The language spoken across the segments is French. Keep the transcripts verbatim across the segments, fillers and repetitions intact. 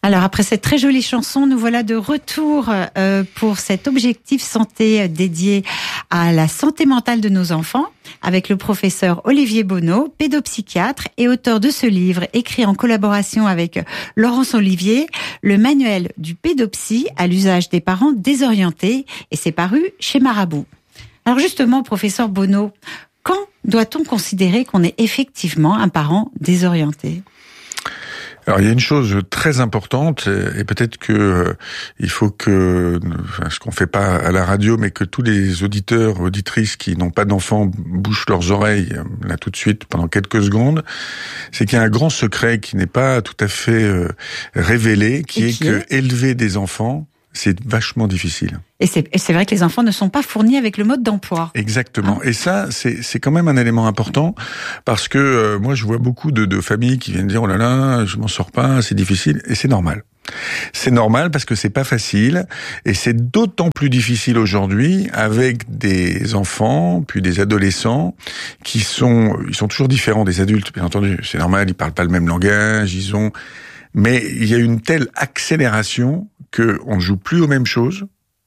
Alors après cette très jolie chanson, nous voilà de retour euh, pour cet objectif santé dédié à la santé mentale de nos enfants avec le professeur Olivier Bonneau, pédopsychiatre et auteur de ce livre écrit en collaboration avec Laurence Olivier, le manuel du pédopsie à l'usage des parents désorientés, et c'est paru chez Marabout. Alors justement, professeur Bonneau, quand doit-on considérer qu'on est effectivement un parent désorienté ? Alors il y a une chose très importante, et peut-être que euh, il faut que, enfin, ce qu'on fait pas à la radio, mais que tous les auditeurs, auditrices qui n'ont pas d'enfants bouchent leurs oreilles là tout de suite pendant quelques secondes, c'est qu'il y a un grand secret qui n'est pas tout à fait euh, révélé, qui, est, qui est que élever des enfants, c'est vachement difficile. Et c'est, et c'est vrai que les enfants ne sont pas fournis avec le mode d'emploi. Exactement. Ah. Et ça, c'est, c'est quand même un élément important, parce que euh, moi, je vois beaucoup de, de familles qui viennent dire « Oh là là, je m'en sors pas, c'est difficile ». Et c'est normal. C'est normal parce que c'est pas facile, et c'est d'autant plus difficile aujourd'hui avec des enfants, puis des adolescents, qui sont, ils sont toujours différents des adultes, bien entendu. C'est normal, ils parlent pas le même langage, ils ont... Mais il y a une telle accélération que on ne joue plus aux mêmes choses.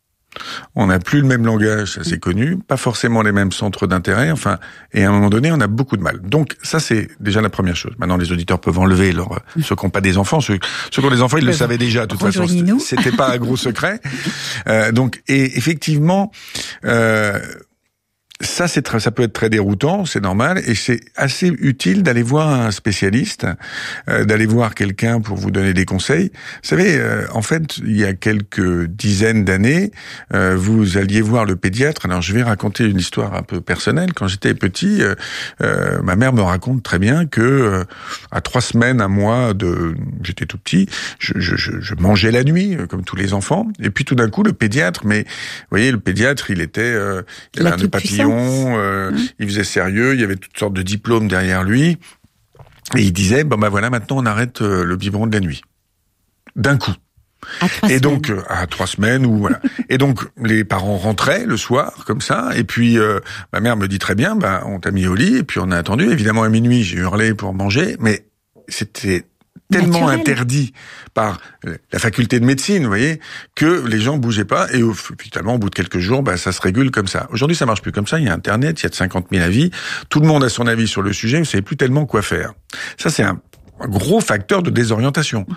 On n'a plus le même langage, ça c'est connu, pas forcément les mêmes centres d'intérêt, enfin, et à un moment donné, on a beaucoup de mal. Donc ça, c'est déjà la première chose. Maintenant, les auditeurs peuvent enlever leur, ceux qui n'ont pas des enfants, ceux, ceux qui ont des enfants, ils le savaient déjà, de toute façon, c'était pas un gros secret. Euh, donc, et effectivement, euh, ça, c'est très, ça peut être très déroutant, c'est normal, et c'est assez utile d'aller voir un spécialiste, euh, d'aller voir quelqu'un pour vous donner des conseils. Vous savez, euh, en fait, il y a quelques dizaines d'années, euh, vous alliez voir le pédiatre. Alors, je vais raconter une histoire un peu personnelle. Quand j'étais petit, euh, euh, ma mère me raconte très bien que euh, à trois semaines, un mois de, j'étais tout petit, je, je, je, je mangeais la nuit, comme tous les enfants. Et puis tout d'un coup, le pédiatre, mais vous voyez, le pédiatre, il était, euh, il avait un nœud papillon. Euh, mmh. Il faisait sérieux, il y avait toutes sortes de diplômes derrière lui, et il disait bon ben voilà, maintenant on arrête euh, le biberon de la nuit d'un coup. À trois et semaines. donc euh, à trois semaines ou voilà. Et donc les parents rentraient le soir comme ça, et puis euh, ma mère me dit très bien, ben on t'a mis au lit, et puis on a attendu. Évidemment à minuit j'ai hurlé pour manger, mais c'était tellement naturel, interdit par la faculté de médecine, vous voyez, que les gens bougeaient pas, et finalement, au bout de quelques jours, bah, ça se régule comme ça. Aujourd'hui, ça marche plus comme ça, il y a Internet, il y a cinquante mille avis, tout le monde a son avis sur le sujet, vous savez plus tellement quoi faire. Ça, c'est un, un gros facteur de désorientation.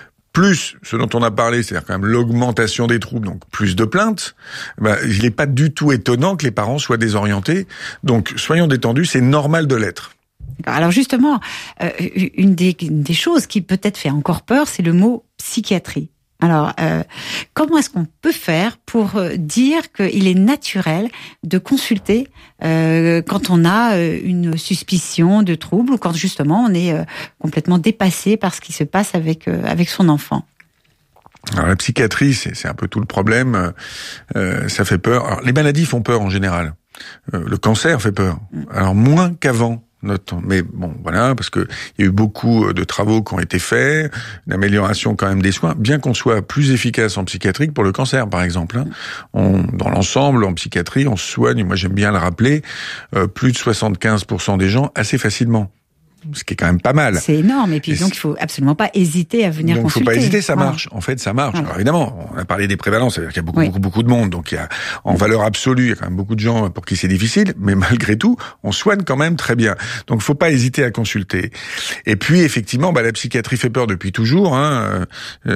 Plus ce dont on a parlé, c'est-à-dire quand même l'augmentation des troubles, donc plus de plaintes, bah, il n'est pas du tout étonnant que les parents soient désorientés. Donc, soyons détendus, c'est normal de l'être. Alors justement, euh, une des, des choses qui peut-être fait encore peur, c'est le mot psychiatrie. Alors, euh, comment est-ce qu'on peut faire pour dire qu'il est naturel de consulter euh, quand on a une suspicion de trouble, ou quand justement on est euh, complètement dépassé par ce qui se passe avec euh, avec son enfant? Alors la psychiatrie, c'est, c'est un peu tout le problème. Euh, ça fait peur. Alors, les maladies font peur en général. Euh, le cancer fait peur. Alors moins qu'avant. Mais bon, voilà, parce que il y a eu beaucoup de travaux qui ont été faits, une amélioration quand même des soins, bien qu'on soit plus efficace en psychiatrie que pour le cancer, par exemple. Hein. On, dans l'ensemble, en psychiatrie, on soigne, moi j'aime bien le rappeler, euh, plus de soixante-quinze pour cent des gens assez facilement. Ce qui est quand même pas mal. C'est énorme, et puis et donc il faut absolument pas hésiter à venir donc, consulter. Donc il faut pas hésiter, ça marche. Ah. En fait, ça marche. Ah. Alors évidemment, on a parlé des prévalences, c'est-à-dire qu'il y a beaucoup, oui. beaucoup, beaucoup de monde, donc il y a, en valeur absolue, il y a quand même beaucoup de gens pour qui c'est difficile, mais malgré tout, on soigne quand même très bien. Donc il faut pas hésiter à consulter. Et puis effectivement, bah la psychiatrie fait peur depuis toujours, hein.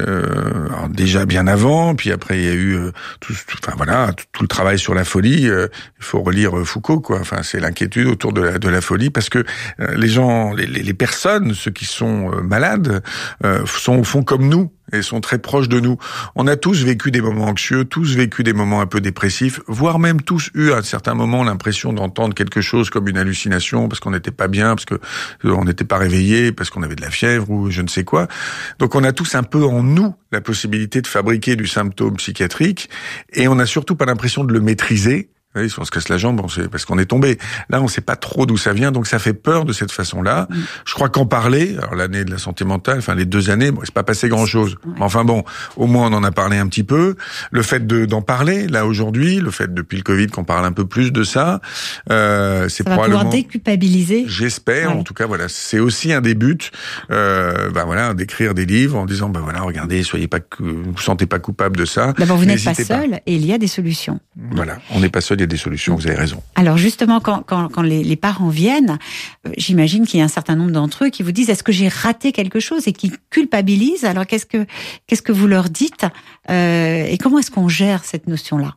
Euh, alors, déjà bien avant, puis après il y a eu euh, tout, tout, enfin voilà, tout, tout le travail sur la folie. Euh, il faut relire Foucault, quoi. Enfin, c'est l'inquiétude autour de la, de la folie, parce que euh, les gens Les, les personnes, ceux qui sont malades, euh, sont, font comme nous et sont très proches de nous. On a tous vécu des moments anxieux, tous vécu des moments un peu dépressifs, voire même tous eu à certains moments l'impression d'entendre quelque chose comme une hallucination, parce qu'on n'était pas bien, parce que on n'était pas réveillé, parce qu'on avait de la fièvre ou je ne sais quoi. Donc on a tous un peu en nous la possibilité de fabriquer du symptôme psychiatrique, et on n'a surtout pas l'impression de le maîtriser. Oui, si on se casse la jambe, bon, c'est parce qu'on est tombé. Là, on sait pas trop d'où ça vient, donc ça fait peur de cette façon-là. Mmh. Je crois qu'en parler, alors l'année de la santé mentale, enfin les deux années, bon, c'est pas passé grand-chose. Ouais. Mais enfin bon, au moins on en a parlé un petit peu. Le fait de d'en parler, là aujourd'hui, le fait depuis le Covid qu'on parle un peu plus de ça, euh, c'est ça va probablement pouvoir déculpabiliser. J'espère, ouais. En tout cas, voilà, c'est aussi un des buts. Euh, ben voilà, d'écrire des livres en disant, ben voilà, regardez, soyez pas, vous sentez pas coupable de ça. D'abord, vous n'êtes pas seul, pas. Et il y a des solutions. Voilà, on n'est pas seul. Il y a des solutions, vous avez raison. Alors justement, quand, quand, quand les, les parents viennent, euh, j'imagine qu'il y a un certain nombre d'entre eux qui vous disent « Est-ce que j'ai raté quelque chose ?» et qui culpabilisent. Alors qu'est-ce que, qu'est-ce que vous leur dites euh, et comment est-ce qu'on gère cette notion-là?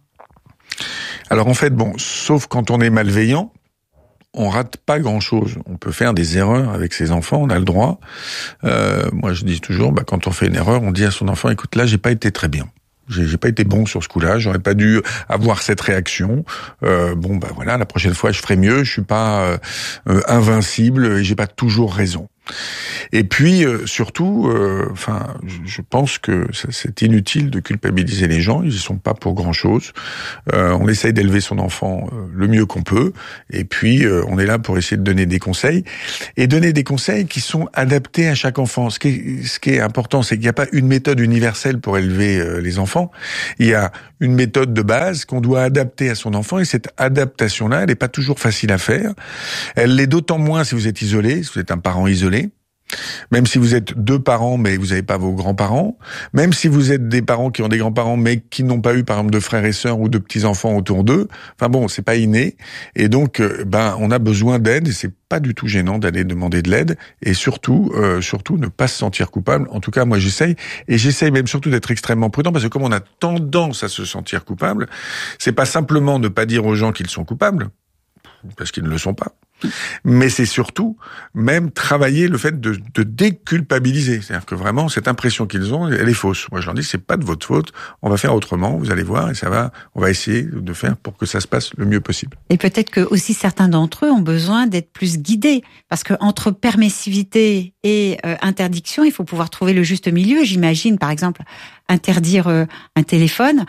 Alors en fait, bon, sauf quand on est malveillant, on rate pas grand-chose. On peut faire des erreurs avec ses enfants, on a le droit. Euh, moi, je dis toujours, bah, quand on fait une erreur, on dit à son enfant « Écoute, là, j'ai pas été très bien. » J'ai, j'ai pas été bon sur ce coup-là, j'aurais pas dû avoir cette réaction. Euh, bon, bah voilà, la prochaine fois, je ferai mieux. Je suis pas euh, euh, invincible et j'ai pas toujours raison. Et puis euh, surtout, euh, enfin, je pense que c'est inutile de culpabiliser les gens. Ils y sont pas pour grand-chose. Euh, on essaye d'élever son enfant euh, le mieux qu'on peut, et puis euh, on est là pour essayer de donner des conseils et donner des conseils qui sont adaptés à chaque enfant. Ce qui est, ce qui est important, c'est qu'il n'y a pas une méthode universelle pour élever euh, les enfants. Il y a une méthode de base qu'on doit adapter à son enfant, et cette adaptation-là, elle n'est pas toujours facile à faire. Elle l'est d'autant moins si vous êtes isolé, si vous êtes un parent isolé. Même si vous êtes deux parents, mais vous n'avez pas vos grands-parents. Même si vous êtes des parents qui ont des grands-parents, mais qui n'ont pas eu, par exemple, de frères et sœurs ou de petits-enfants autour d'eux. Enfin bon, c'est pas inné. Et donc, ben, on a besoin d'aide, et c'est pas du tout gênant d'aller demander de l'aide. Et surtout, euh, surtout, ne pas se sentir coupable. En tout cas, moi, j'essaye. Et j'essaye même surtout d'être extrêmement prudent, parce que comme on a tendance à se sentir coupable, c'est pas simplement ne pas dire aux gens qu'ils sont coupables, parce qu'ils ne le sont pas. Mais c'est surtout même travailler le fait de, de déculpabiliser. C'est-à-dire que vraiment, cette impression qu'ils ont, elle est fausse. Moi, je leur dis, c'est pas de votre faute. On va faire autrement. Vous allez voir, et ça va. On va essayer de faire pour que ça se passe le mieux possible. Et peut-être que aussi certains d'entre eux ont besoin d'être plus guidés, parce que entre permissivité et euh, interdiction, il faut pouvoir trouver le juste milieu. J'imagine, par exemple, interdire euh, un téléphone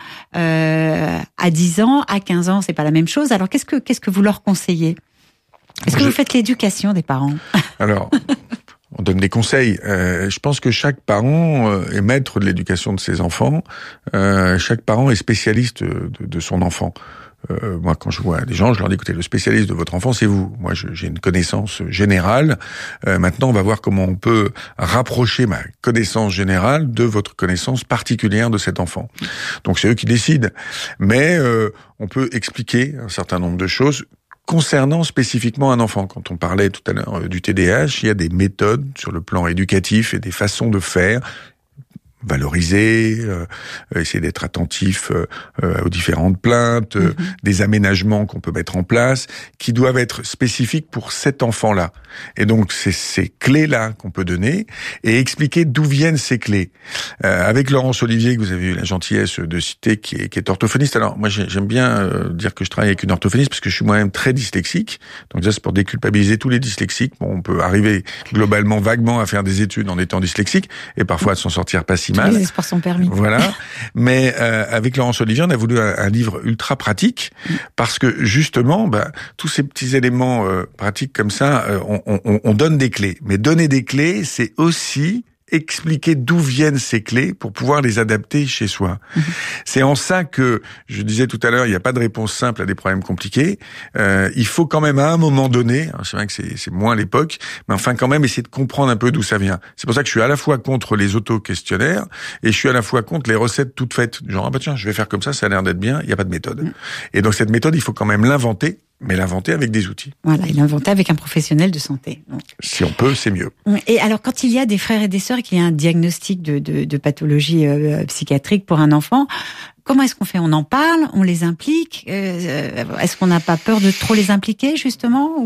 euh, à dix ans, à quinze ans, c'est pas la même chose. Alors, qu'est-ce que qu'est-ce que vous leur conseillez ? Est-ce que je... vous faites l'éducation des parents? Alors, on donne des conseils. Euh, je pense que chaque parent euh, est maître de l'éducation de ses enfants. Euh, chaque parent est spécialiste de, de son enfant. Euh, moi, quand je vois des gens, je leur dis, écoutez, le spécialiste de votre enfant, c'est vous. Moi, je, j'ai une connaissance générale. Euh, maintenant, on va voir comment on peut rapprocher ma connaissance générale de votre connaissance particulière de cet enfant. Donc, c'est eux qui décident. Mais euh, on peut expliquer un certain nombre de choses concernant spécifiquement un enfant. Quand on parlait tout à l'heure du T D A H, il y a des méthodes sur le plan éducatif et des façons de faire. Valoriser, euh, essayer d'être attentif euh, aux différentes plaintes, euh, mm-hmm. des aménagements qu'on peut mettre en place, qui doivent être spécifiques pour cet enfant-là. Et donc, c'est ces clés-là qu'on peut donner et expliquer d'où viennent ces clés. Euh, avec Laurence Olivier, que vous avez eu la gentillesse de citer, qui est, qui est orthophoniste. Alors, moi, j'aime bien euh, dire que je travaille avec une orthophoniste parce que je suis moi-même très dyslexique. Donc, ça, c'est pour déculpabiliser tous les dyslexiques. Bon, on peut arriver globalement, vaguement, à faire des études en étant dyslexique et parfois à s'en sortir pas si mal. Les espoirs sont permis. Voilà. Mais euh, avec Laurence Olivier, on a voulu un, un livre ultra pratique parce que justement, bah, tous ces petits éléments euh, pratiques comme ça, euh, on, on, on donne des clés. Mais donner des clés, c'est aussi expliquer d'où viennent ces clés pour pouvoir les adapter chez soi. Mmh. C'est en ça que, je disais tout à l'heure, il n'y a pas de réponse simple à des problèmes compliqués. Euh, il faut quand même à un moment donné, c'est vrai que c'est, c'est moins l'époque, mais enfin quand même essayer de comprendre un peu d'où ça vient. C'est pour ça que je suis à la fois contre les auto-questionnaires et je suis à la fois contre les recettes toutes faites. Genre, ah bah tiens, je vais faire comme ça, ça a l'air d'être bien, il n'y a pas de méthode. Mmh. Et donc cette méthode, il faut quand même l'inventer, mais l'inventer avec des outils. Voilà, et l'inventer avec un professionnel de santé. Donc. Si on peut, c'est mieux. Et alors, quand il y a des frères et des sœurs, qu'il y a un diagnostic de, de, de pathologie euh, psychiatrique pour un enfant, comment est-ce qu'on fait? On en parle? On les implique? euh, Est-ce qu'on n'a pas peur de trop les impliquer, justement ou...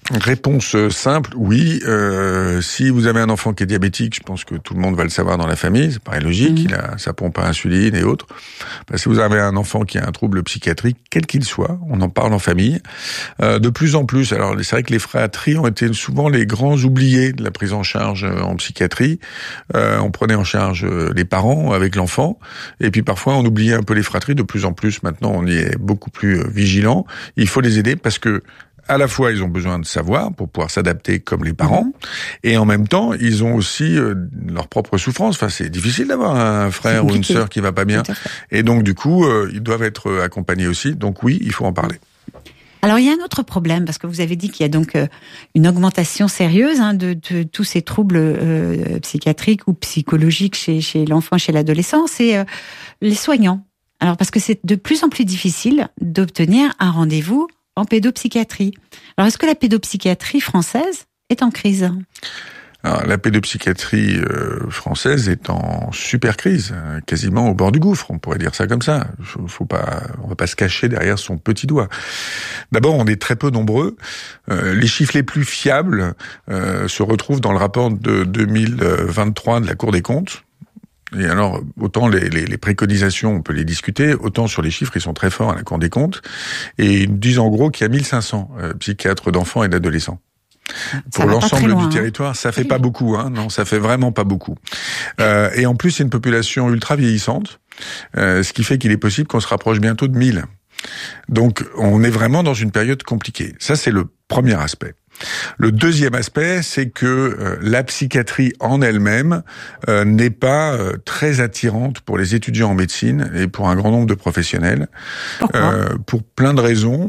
Réponse simple, oui. Euh, si vous avez un enfant qui est diabétique, je pense que tout le monde va le savoir dans la famille, ça paraît logique, mmh. il a sa pompe à insuline et autres. Ben, si vous avez un enfant qui a un trouble psychiatrique, quel qu'il soit, on en parle en famille. Euh, de plus en plus, alors c'est vrai que les fratries ont été souvent les grands oubliés de la prise en charge en psychiatrie. Euh, on prenait en charge les parents avec l'enfant, et puis parfois on oubliait un peu les fratries. De plus en plus, maintenant, on y est beaucoup plus vigilant. Il faut les aider parce que à la fois, ils ont besoin de savoir pour pouvoir s'adapter comme les parents, mmh. et en même temps, ils ont aussi euh, leur propre souffrance. Enfin, c'est difficile d'avoir un frère ou une sœur qui va pas bien, et donc du coup, euh, ils doivent être accompagnés aussi. Donc oui, il faut en parler. Alors il y a un autre problème, parce que vous avez dit qu'il y a donc euh, une augmentation sérieuse hein, de, de tous ces troubles euh, psychiatriques ou psychologiques chez, chez l'enfant, chez l'adolescent, c'est euh, les soignants. Alors parce que c'est de plus en plus difficile d'obtenir un rendez-vous en pédopsychiatrie. Alors, est-ce que la pédopsychiatrie française est en crise ? Alors, la pédopsychiatrie euh, française est en super crise, euh, quasiment au bord du gouffre, on pourrait dire ça comme ça. Faut, faut pas, on va pas se cacher derrière son petit doigt. D'abord, on est très peu nombreux. Euh, les chiffres les plus fiables euh, se retrouvent dans le rapport de deux mille vingt-trois de la Cour des comptes. Et alors, autant les, les, les préconisations, on peut les discuter, autant sur les chiffres, ils sont très forts à la Cour des comptes. Et ils disent en gros qu'il y a mille cinq cents euh, psychiatres d'enfants et d'adolescents. Ça pour l'ensemble loin, du territoire, hein. Ça fait pas beaucoup, hein. Non, ça fait vraiment pas beaucoup. Euh, et en plus, c'est une population ultra vieillissante, euh, ce qui fait qu'il est possible qu'on se rapproche bientôt de mille. Donc, on est vraiment dans une période compliquée. Ça, c'est le premier aspect. Le deuxième aspect, c'est que euh, la psychiatrie en elle-même euh, n'est pas euh, très attirante pour les étudiants en médecine et pour un grand nombre de professionnels. Pourquoi ? Euh, pour plein de raisons,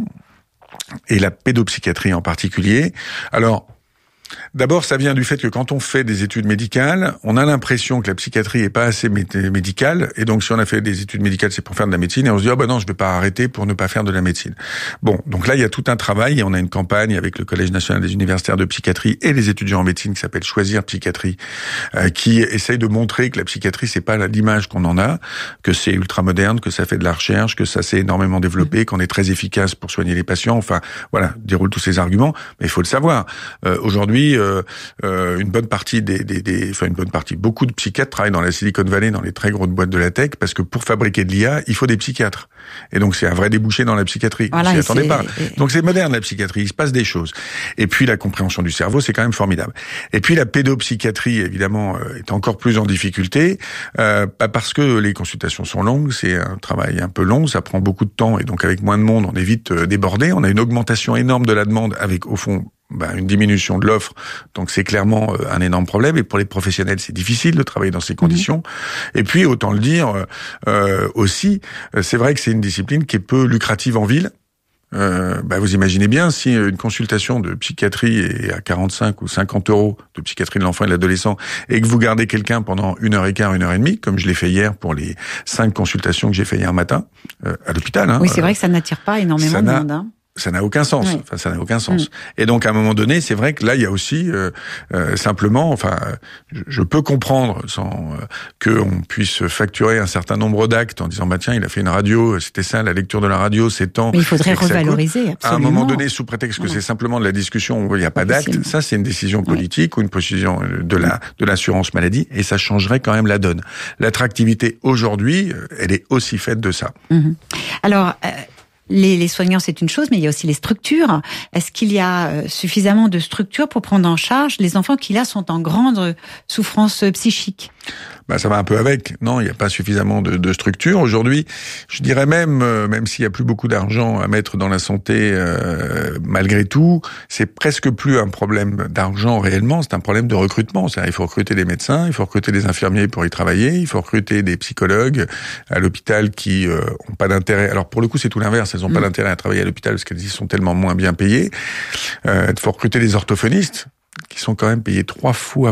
et la pédopsychiatrie en particulier. Alors, d'abord, ça vient du fait que quand on fait des études médicales, on a l'impression que la psychiatrie est pas assez médicale, et donc si on a fait des études médicales, c'est pour faire de la médecine, et on se dit, oh ben non, je vais pas arrêter pour ne pas faire de la médecine. Bon, donc là, il y a tout un travail, et on a une campagne avec le Collège national des universitaires de psychiatrie et les étudiants en médecine qui s'appelle Choisir Psychiatrie, euh, qui essaye de montrer que la psychiatrie, c'est pas l'image qu'on en a, que c'est ultra moderne, que ça fait de la recherche, que ça s'est énormément développé, qu'on est très efficace pour soigner les patients, enfin, voilà, déroule tous ces arguments, mais il faut le savoir. Euh, aujourd'hui, euh, euh, une bonne partie des, des, des, enfin une bonne partie, beaucoup de psychiatres travaillent dans la Silicon Valley, dans les très grosses boîtes de la tech, parce que pour fabriquer de l'I A, il faut des psychiatres. Et donc c'est un vrai débouché dans la psychiatrie. Voilà, on s'y attendait pas. Donc c'est moderne la psychiatrie, il se passe des choses. Et puis la compréhension du cerveau, c'est quand même formidable. Et puis la pédopsychiatrie, évidemment, est encore plus en difficulté, euh, parce que les consultations sont longues, c'est un travail un peu long, ça prend beaucoup de temps, et donc avec moins de monde, on est vite débordé. On a une augmentation énorme de la demande, avec au fond Ben, une diminution de l'offre, donc c'est clairement euh, un énorme problème, et pour les professionnels c'est difficile de travailler dans ces conditions. Mmh. Et puis autant le dire euh, aussi, c'est vrai que c'est une discipline qui est peu lucrative en ville. Euh, bah vous imaginez bien, si une consultation de psychiatrie est à quarante-cinq ou cinquante euros de psychiatrie de l'enfant et de l'adolescent, et que vous gardez quelqu'un pendant une heure et quart, une heure et demie, comme je l'ai fait hier pour les cinq consultations que j'ai fait hier matin euh, à l'hôpital. Hein, oui, c'est euh, vrai que ça n'attire pas énormément de monde. Hein. Ça n'a aucun sens. Oui. Enfin, ça n'a aucun sens. Mm. Et donc, à un moment donné, c'est vrai que là, il y a aussi euh, euh, simplement, enfin, je, je peux comprendre sans euh, qu'on puisse facturer un certain nombre d'actes en disant, bah tiens, il a fait une radio, c'était ça, la lecture de la radio, c'est tant. Mais il faudrait revaloriser. Absolument. À un moment donné, sous prétexte que mm. c'est simplement de la discussion où il n'y a pas d'acte, ça, c'est une décision politique oui. ou une décision de la de l'assurance maladie, et ça changerait quand même la donne. L'attractivité aujourd'hui, elle est aussi faite de ça. Mm-hmm. Alors. Euh... Les, les soignants, c'est une chose, mais il y a aussi les structures. Est-ce qu'il y a suffisamment de structures pour prendre en charge les enfants qui, là, sont en grande souffrance psychique ? Ben, ça va un peu avec. Non, il n'y a pas suffisamment de, de structures. Aujourd'hui, je dirais même, euh, même s'il n'y a plus beaucoup d'argent à mettre dans la santé, euh, malgré tout, c'est presque plus un problème d'argent réellement, c'est un problème de recrutement. C'est-à-dire, il faut recruter des médecins, il faut recruter des infirmiers pour y travailler, il faut recruter des psychologues à l'hôpital qui euh, ont pas d'intérêt. Alors, pour le coup, c'est tout l'inverse. Elles ont mmh. pas d'intérêt à travailler à l'hôpital parce qu'elles y sont tellement moins bien payées. Euh, il faut recruter des orthophonistes qui sont quand même payés trois fois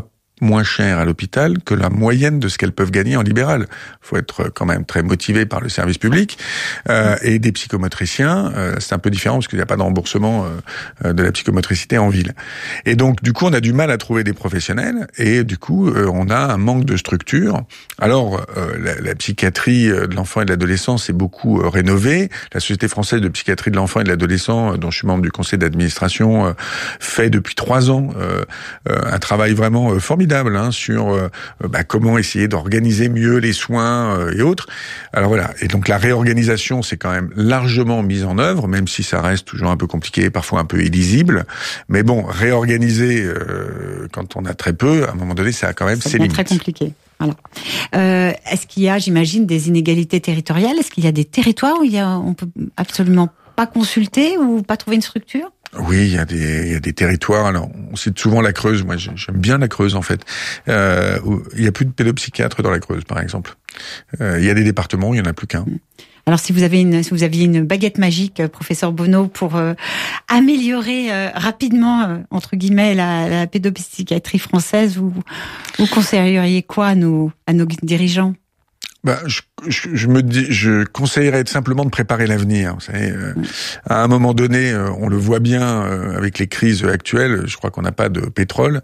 moins cher à l'hôpital que la moyenne de ce qu'elles peuvent gagner en libéral. Faut être quand même très motivé par le service public. Euh, et des psychomotriciens, euh, c'est un peu différent parce qu'il n'y a pas de remboursement euh, de la psychomotricité en ville. Et donc, du coup, on a du mal à trouver des professionnels et du coup, euh, on a un manque de structure. Alors, euh, la, la psychiatrie de l'enfant et de l'adolescent s'est beaucoup euh, rénovée. La Société française de psychiatrie de l'enfant et de l'adolescent, euh, dont je suis membre du conseil d'administration, euh, fait depuis trois ans euh, euh, un travail vraiment euh, formidable hein, sur euh, bah, comment essayer d'organiser mieux les soins euh, et autres. Alors voilà. Et donc la réorganisation, c'est quand même largement mise en œuvre, même si ça reste toujours un peu compliqué, parfois un peu illisible. Mais bon, réorganiser euh, quand on a très peu, à un moment donné, ça a quand même ça ses limites. C'est très compliqué. Voilà. Euh, est-ce qu'il y a, j'imagine, des inégalités territoriales? Est-ce qu'il y a des territoires où il y a, on peut absolument pas consulter ou pas trouver une structure? Oui, il y a des, il y a des territoires. Alors, on cite souvent la Creuse. Moi, j'aime bien la Creuse, en fait. Euh, il y a plus de pédopsychiatres dans la Creuse, par exemple. Euh, il y a des départements où il y en a plus qu'un. Alors, si vous avez une, si vous aviez une baguette magique, professeur Bonneau, pour euh, améliorer euh, rapidement, euh, entre guillemets, la, la pédopsychiatrie française, vous, vous conseilleriez quoi à nos, à nos dirigeants? Bah, je, je, je me dis, je conseillerais simplement de préparer l'avenir. Vous savez, euh, à un moment donné, euh, on le voit bien euh, avec les crises actuelles. Je crois qu'on n'a pas de pétrole,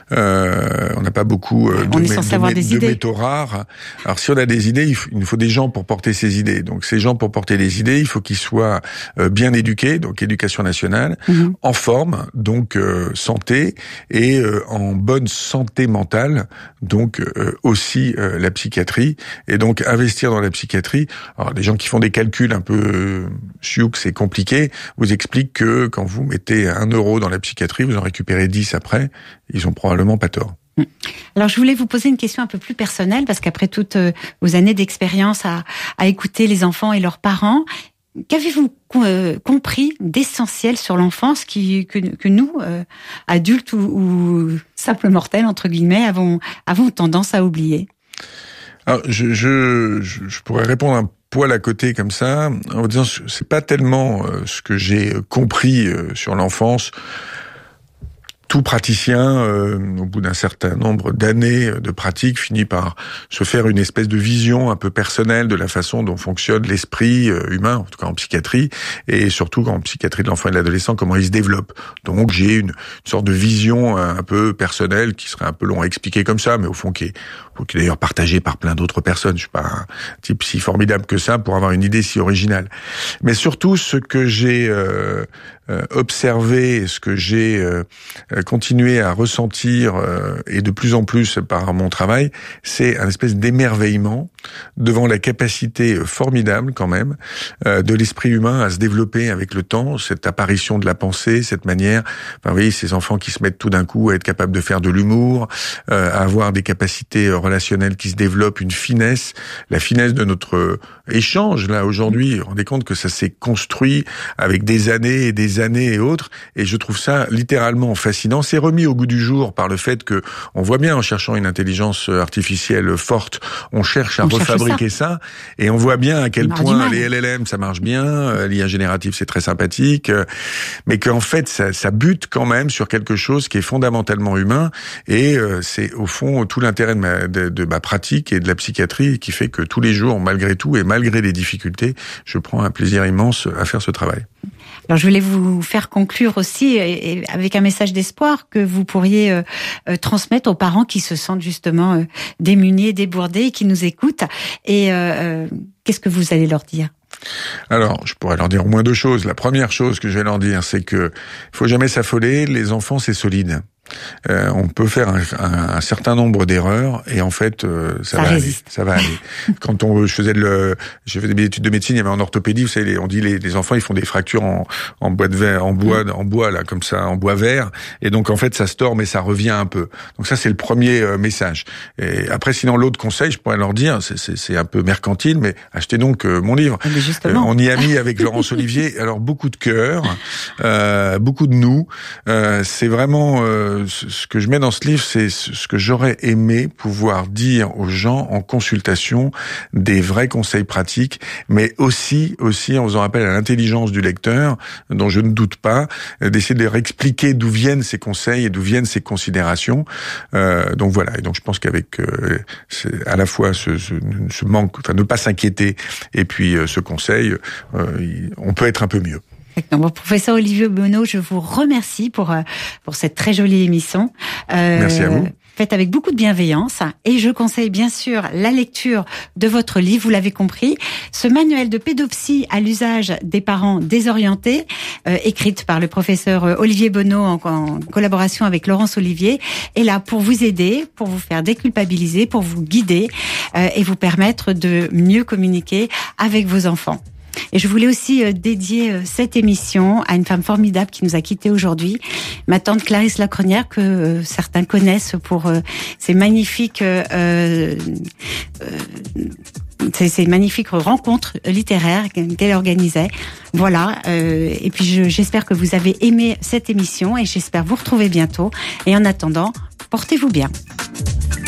euh, on n'a pas beaucoup euh, de, on est mé- censé de, avoir mé- des de idées. métaux rares. Alors, si on a des idées, il, faut, il nous faut des gens pour porter ces idées. Donc, ces gens pour porter les idées, il faut qu'ils soient euh, bien éduqués, donc éducation nationale, mm-hmm. en forme, donc euh, santé, et euh, en bonne santé mentale, donc euh, aussi euh, la psychiatrie, et donc Donc investir dans la psychiatrie. Alors des gens qui font des calculs un peu euh, chioux, c'est compliqué, vous expliquent que quand vous mettez un euro dans la psychiatrie, vous en récupérez dix après. Ils ont probablement pas tort. Alors je voulais vous poser une question un peu plus personnelle, parce qu'après toutes vos années d'expérience à, à écouter les enfants et leurs parents, qu'avez-vous euh, compris d'essentiel sur l'enfance qui, que, que nous, euh, adultes ou, ou simples mortels, entre guillemets, avons, avons tendance à oublier? Alors, je, je, je pourrais répondre un poil à côté comme ça, en disant que c'est pas tellement euh, ce que j'ai compris euh, sur l'enfance. Tout praticien, euh, au bout d'un certain nombre d'années de pratique, finit par se faire une espèce de vision un peu personnelle de la façon dont fonctionne l'esprit humain, en tout cas en psychiatrie, et surtout en psychiatrie de l'enfant et de l'adolescent, comment il se développe. Donc j'ai une, une sorte de vision un peu personnelle qui serait un peu long à expliquer comme ça, mais au fond qui est, qui est d'ailleurs partagée par plein d'autres personnes. Je suis pas un type si formidable que ça pour avoir une idée si originale. Mais surtout, ce que j'ai euh, euh, observé, ce que j'ai euh, continuer à ressentir, euh, et de plus en plus par mon travail, c'est un espèce d'émerveillement devant la capacité formidable quand même euh, de l'esprit humain à se développer avec le temps, cette apparition de la pensée, cette manière, enfin, vous voyez, ces enfants qui se mettent tout d'un coup à être capables de faire de l'humour, euh, à avoir des capacités relationnelles qui se développent, une finesse, la finesse de notre échange là aujourd'hui. Vous vous rendez compte que ça s'est construit avec des années et des années et autres, et je trouve ça littéralement fascinant. C'est remis au goût du jour par le fait que on voit bien en cherchant une intelligence artificielle forte, on cherche à on refabriquer cherche ça. ça, et on voit bien à quel point les L L M ça marche bien, l'I A générative c'est très sympathique, mais qu'en fait ça, ça bute quand même sur quelque chose qui est fondamentalement humain, et euh, c'est au fond tout l'intérêt de ma, de, de ma pratique et de la psychiatrie qui fait que tous les jours, malgré tout et malgré les difficultés, je prends un plaisir immense à faire ce travail. Alors je voulais vous faire conclure aussi et, et avec un message d'espoir que vous pourriez euh, euh, transmettre aux parents qui se sentent justement euh, démunis, débourdés, et qui nous écoutent. Et euh, euh, qu'est-ce que vous allez leur dire ? Alors, je pourrais leur dire au moins deux choses. La première chose que je vais leur dire, c'est que il faut jamais s'affoler. Les enfants, c'est solide. Euh, on peut faire un, un, un certain nombre d'erreurs et en fait euh, ça, ça va résiste. aller, ça va aller. Quand on, je faisais le, j'ai fait des études de médecine, il y avait en orthopédie, vous savez, on dit les, les enfants ils font des fractures en, en bois de verre, en bois, en bois là comme ça, en bois vert, et donc en fait ça se tord mais ça revient un peu. Donc ça c'est le premier euh, message. Et après sinon l'autre conseil, je pourrais leur dire, c'est, c'est, c'est un peu mercantile, mais achetez donc euh, mon livre. Euh, on y a mis avec Laurence Olivier. Alors beaucoup de cœur, euh, beaucoup de nous. Euh, c'est vraiment euh, euh, ce que je mets dans ce livre, c'est ce que j'aurais aimé pouvoir dire aux gens en consultation, des vrais conseils pratiques, mais aussi, aussi en faisant appel à l'intelligence du lecteur, dont je ne doute pas, d'essayer de leur expliquer d'où viennent ces conseils et d'où viennent ces considérations. Euh, donc voilà. Et donc je pense qu'avec euh, à la fois ce, ce, ce manque, enfin ne pas s'inquiéter, et puis euh, ce conseil, euh, on peut être un peu mieux. Bon, professeur Olivier Bonneau, je vous remercie pour pour cette très jolie émission. Euh, Merci à vous. Faite avec beaucoup de bienveillance, et je conseille bien sûr la lecture de votre livre, vous l'avez compris, ce manuel de pédopsie à l'usage des parents désorientés, euh, écrite par le professeur Olivier Bonneau en, en collaboration avec Laurence Olivier, est là pour vous aider, pour vous faire déculpabiliser, pour vous guider euh, et vous permettre de mieux communiquer avec vos enfants. Et je voulais aussi euh, dédier euh, cette émission à une femme formidable qui nous a quittés aujourd'hui, ma tante Clarisse Lacronière, que euh, certains connaissent pour euh, ses magnifiques euh, euh, ces, ces magnifiques rencontres littéraires qu'elle organisait. Voilà, euh, et puis je, j'espère que vous avez aimé cette émission et j'espère vous retrouver bientôt. Et en attendant, portez-vous bien.